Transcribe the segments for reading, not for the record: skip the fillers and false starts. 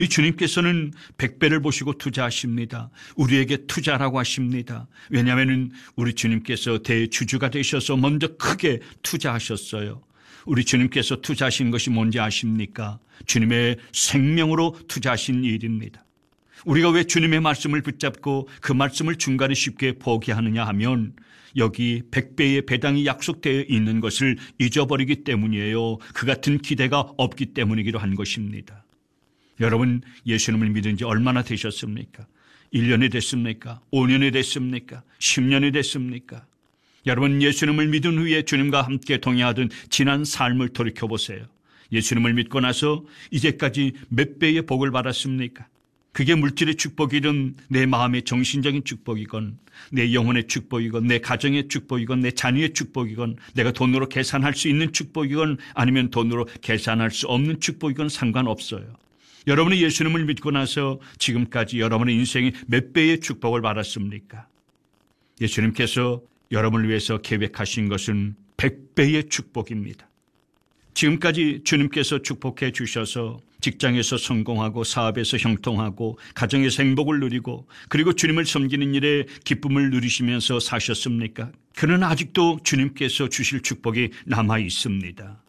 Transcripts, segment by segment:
이 주님께서는 100배를 보시고 투자하십니다. 우리에게 투자라고 하십니다. 왜냐하면 우리 주님께서 대주주가 되셔서 먼저 크게 투자하셨어요. 우리 주님께서 투자하신 것이 뭔지 아십니까? 주님의 생명으로 투자하신 일입니다. 우리가 왜 주님의 말씀을 붙잡고 그 말씀을 중간에 쉽게 포기하느냐 하면 여기 100배의 배당이 약속되어 있는 것을 잊어버리기 때문이에요. 그 같은 기대가 없기 때문이기도 한 것입니다. 여러분, 예수님을 믿은 지 얼마나 되셨습니까? 1년이 됐습니까? 5년이 됐습니까? 10년이 됐습니까? 여러분, 예수님을 믿은 후에 주님과 함께 동행하던 지난 삶을 돌이켜보세요. 예수님을 믿고 나서 이제까지 몇 배의 복을 받았습니까? 그게 물질의 축복이든 내 마음의 정신적인 축복이건 내 영혼의 축복이건 내 가정의 축복이건 내 자녀의 축복이건 내가 돈으로 계산할 수 있는 축복이건 아니면 돈으로 계산할 수 없는 축복이건 상관없어요. 여러분이 예수님을 믿고 나서 지금까지 여러분의 인생이 몇 배의 축복을 받았습니까? 예수님께서 여러분을 위해서 계획하신 것은 100배의 축복입니다. 지금까지 주님께서 축복해 주셔서 직장에서 성공하고 사업에서 형통하고 가정에서 행복을 누리고 그리고 주님을 섬기는 일에 기쁨을 누리시면서 사셨습니까? 그는 아직도 주님께서 주실 축복이 남아 있습니다.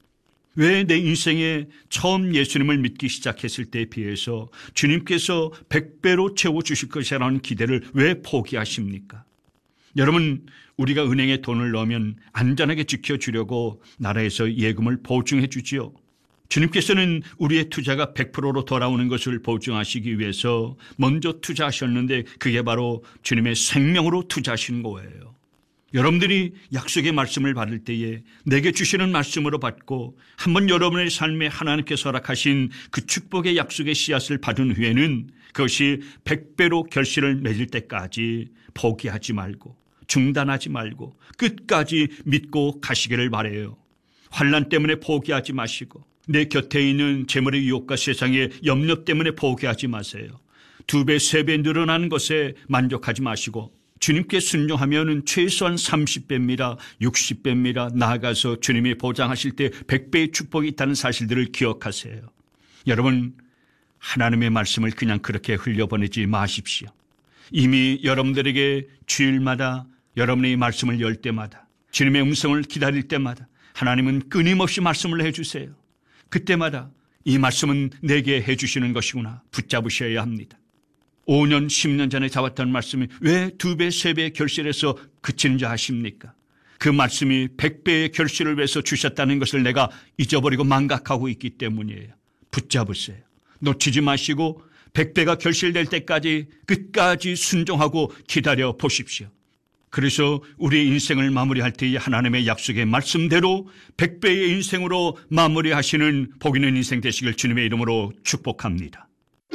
왜 내 인생에 처음 예수님을 믿기 시작했을 때에 비해서 주님께서 100배로 채워주실 것이라는 기대를 왜 포기하십니까? 여러분, 우리가 은행에 돈을 넣으면 안전하게 지켜주려고 나라에서 예금을 보증해 주지요. 주님께서는 우리의 투자가 100%로 돌아오는 것을 보증하시기 위해서 먼저 투자하셨는데 그게 바로 주님의 생명으로 투자하신 거예요. 여러분들이 약속의 말씀을 받을 때에 내게 주시는 말씀으로 받고 한번 여러분의 삶에 하나님께서 허락하신 그 축복의 약속의 씨앗을 받은 후에는 그것이 100배로 결실을 맺을 때까지 포기하지 말고 중단하지 말고 끝까지 믿고 가시기를 바라요. 환난 때문에 포기하지 마시고 내 곁에 있는 재물의 유혹과 세상의 염려 때문에 포기하지 마세요. 2배, 3배 늘어나는 것에 만족하지 마시고 주님께 순종하면 최소한 30배입니다. 60배입니다. 나아가서 주님이 보장하실 때 100배의 축복이 있다는 사실들을 기억하세요. 여러분, 하나님의 말씀을 그냥 그렇게 흘려보내지 마십시오. 이미 여러분들에게 주일마다 여러분의 말씀을 열 때마다 주님의 음성을 기다릴 때마다 하나님은 끊임없이 말씀을 해주세요. 그때마다 이 말씀은 내게 해주시는 것이구나 붙잡으셔야 합니다. 5년, 10년 전에 잡았던 말씀이 왜 2배, 3배의 결실에서 그치는지 아십니까? 그 말씀이 100배의 결실을 위해서 주셨다는 것을 내가 잊어버리고 망각하고 있기 때문이에요. 붙잡으세요. 놓치지 마시고 100배가 결실될 때까지 끝까지 순종하고 기다려 보십시오. 그래서 우리의 인생을 마무리할 때에 하나님의 약속의 말씀대로 100배의 인생으로 마무리하시는 복 있는 인생 되시길 주님의 이름으로 축복합니다.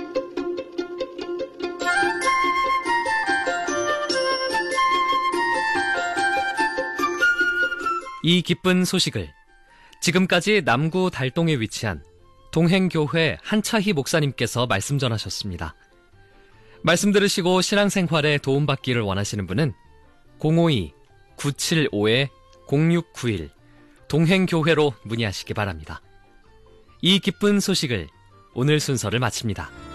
이 기쁜 소식을 지금까지 남구 달동에 위치한 동행교회 한차희 목사님께서 말씀 전하셨습니다. 말씀 들으시고 신앙생활에 도움받기를 원하시는 분은 052-975-0691 동행교회로 문의하시기 바랍니다. 이 기쁜 소식을 오늘 순서를 마칩니다.